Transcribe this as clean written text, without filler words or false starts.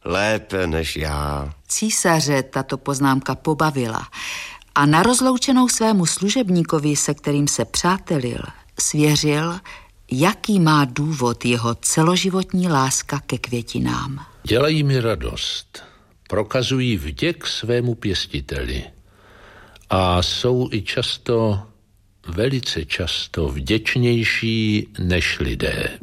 lépe než já. Císaře tato poznámka pobavila a na rozloučenou svému služebníkovi, se kterým se přátelil, svěřil, jaký má důvod jeho celoživotní láska ke květinám. Dělají mi radost, prokazují vděk svému pěstiteli a jsou i často, velice často vděčnější než lidé.